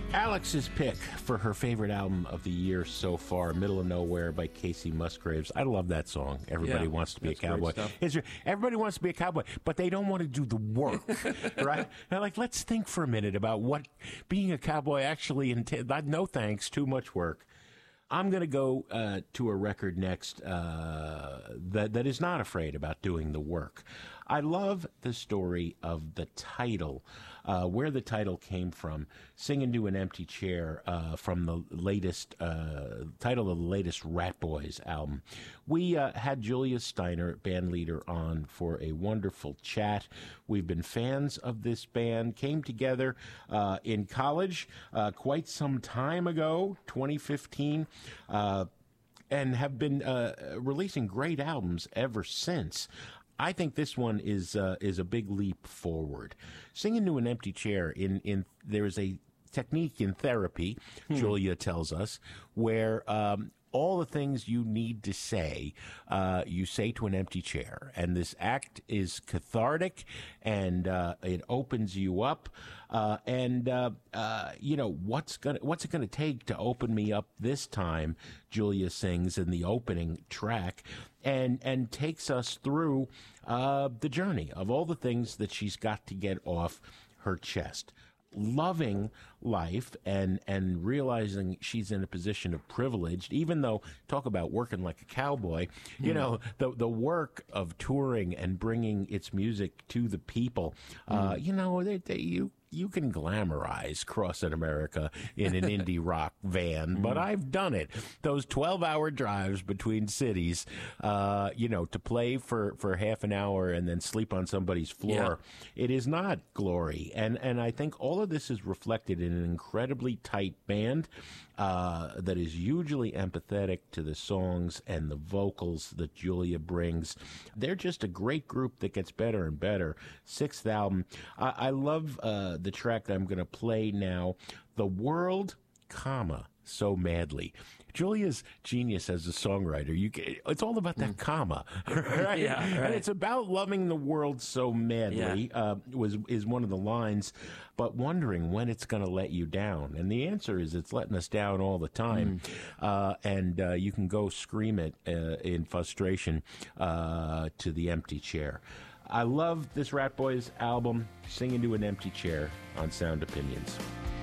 Alex's pick for her favorite album of the year so far, Middle of Nowhere by Casey Musgraves. I love that song. Everybody wants to be a cowboy. Everybody wants to be a cowboy, but they don't want to do the work, right? Now, let's think for a minute about what being a cowboy actually entails. No thanks, too much work. I'm going to go to a record next that is not afraid about doing the work. I love the story of the title, where the title came from. Singing to an Empty Chair from the latest title of the latest Rat Boys album. We had Julia Steiner, band leader, on for a wonderful chat. We've been fans of this band. Came together in college quite some time ago, 2015. And have been releasing great albums ever since. I think this one is a big leap forward. Singing to an Empty Chair, there is a technique in therapy, Julia tells us, where all the things you need to say, you say to an empty chair. And this act is cathartic, and it opens you up. What's it gonna take to open me up this time? Julia sings in the opening track, and takes us through the journey of all the things that she's got to get off her chest. Loving life and realizing she's in a position of privilege, even though, talk about working like a cowboy, the work of touring and bringing its music to the people, you can glamorize crossing America in an indie rock van, but I've done it. Those 12-hour drives between cities, to play for half an hour and then sleep on somebody's floor. Yeah. It is not glory. And I think all of this is reflected in an incredibly tight band that is hugely empathetic to the songs and the vocals that Julia brings. They're just a great group that gets better and better. Sixth album. I love the track that I'm going to play now, The World, So Madly. Julia's genius as a songwriter. It's all about that comma, right? Yeah, right. And it's about loving the world so madly, is one of the lines, but wondering when it's going to let you down. And the answer is it's letting us down all the time. And you can go scream it in frustration to the empty chair. I love this Rat Boys album, Singing to an Empty Chair on Sound Opinions.